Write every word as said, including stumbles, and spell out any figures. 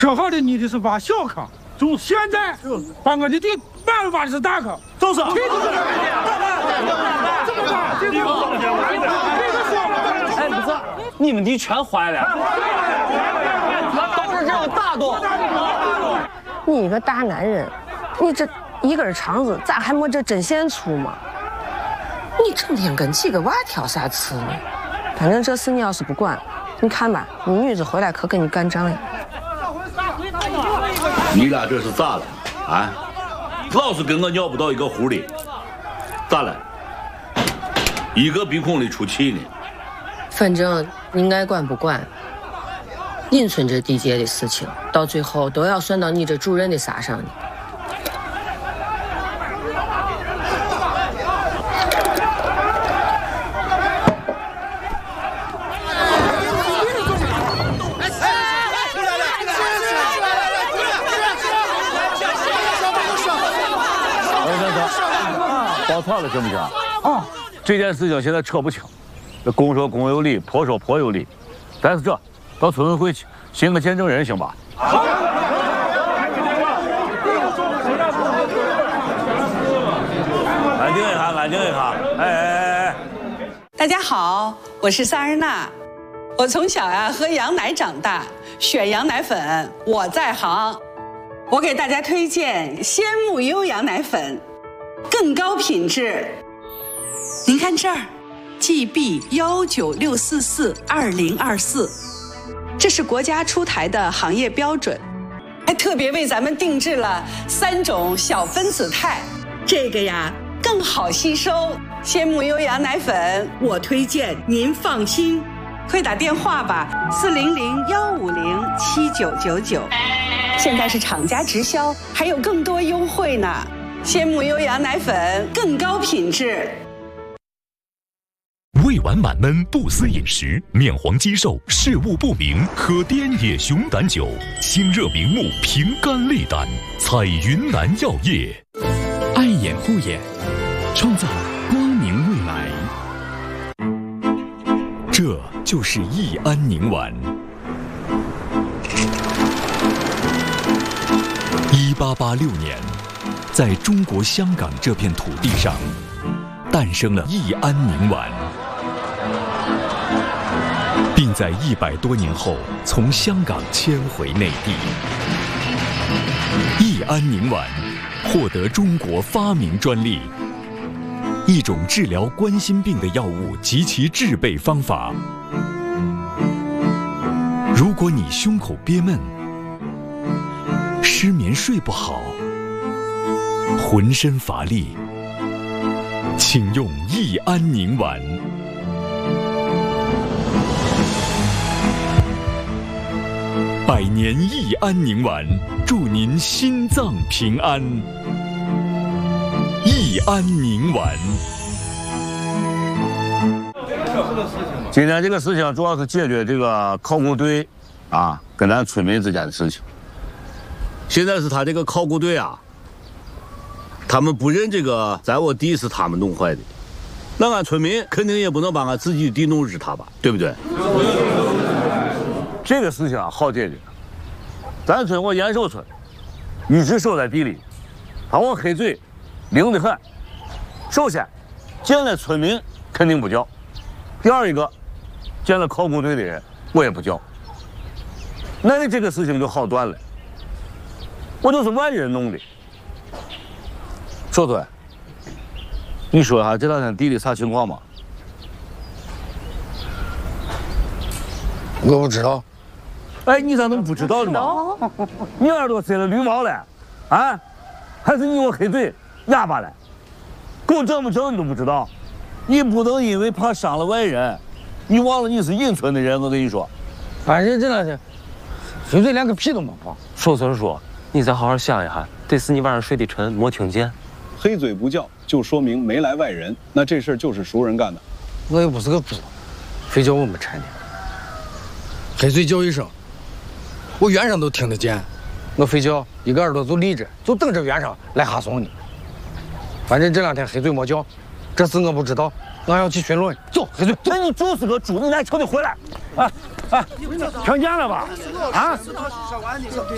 说好的你的是挖小坑，就现在把我的地满挖的是大坑， 就是。 哎，不是，你们地全坏了，都是这种大洞。 你一个大男人，你这一根肠子咋还没这针线粗嘛？你整天跟几个娃挑啥刺呢？反正这事你要是不管，你看吧，你女子回来可跟你干仗呀！ 你俩这是咋了？啊？老是跟我尿不到一个壶里，咋了？一个鼻孔里出气呢？ 反正你爱管不管，引村这地界的事情，到最后都要算到你这主任的身上呢。 报错了行不行？啊，这件事情现在扯不清，这公说公有理，婆说婆有理。咱是这，到村委会去寻个见证人，行吧？好。安静一下，安静一下。哎哎哎！ 大家好，我是萨日娜。我从小呀喝羊奶长大，选羊奶粉我在行。我给大家推荐鲜木优羊奶粉。更高品质，您看这儿 ，G B 幺九六四四二零二四，这是国家出台的行业标准，还特别为咱们定制了三种小分子肽，这个呀更好吸收。鲜木优羊奶粉，我推荐您放心，快打电话吧，四零零幺五零七九九九，现在是厂家直销，还有更多优惠呢。鲜木优羊奶粉更高品质。 胃脘满闷不思饮食，面黄肌瘦视物不明，可滇野熊胆酒，清热明目平肝利胆，彩云南药业。 爱眼护眼，创造光明未来。 这就是益安宁丸。一八八六年。在中国香港这片土地上，诞生了益安宁丸，并在一百多年后从香港迁回内地。益安宁丸获得中国发明专利，一种治疗冠心病的药物及其制备方法。如果你胸口憋闷、失眠睡不好、浑身乏力，请用益安宁丸。百年益安宁丸，祝您心脏平安。益安宁丸。 今天这个事情主要是解决这个考古队啊跟咱村民之间的事情。现在是他这个考古队啊。他们不认这个在我地是他们弄坏的，那俺村民肯定也不能把俺自己的地弄日他吧，对不对？这个事情啊好解决，咱村我延寿村一直守在地里，把我黑嘴灵得很。首先见了村民肯定不叫，第二一个见了考古队的人我也不叫，那你这个事情就好断了。我就是外人弄的。说说，你说一下这两天地里啥情况吗？ 我不知道。 哎，你咋能不知道的吗？你耳朵塞了绿毛了，啊？还是你我黑嘴哑巴了？狗正不正你都不知道？你不能因为怕伤了外人，你忘了你是隐村的人。我跟你说， 反正这两天黑嘴连个屁都没放。 寿孙叔，你再好好想一下，得是你晚上睡得沉没听见。 黑嘴不叫，就说明没来外人，那这事儿就是熟人干的。 我又不是个猪，非叫我们拆的。黑嘴叫一声，我原上都听得见，我非叫一个耳朵就立着，就等着原上来哈怂呢。反正这两天黑嘴没叫，这事我不知道，俺要去巡逻。走，黑嘴， 那你就是个猪，你来求你回来，啊啊，听见了吧？啊！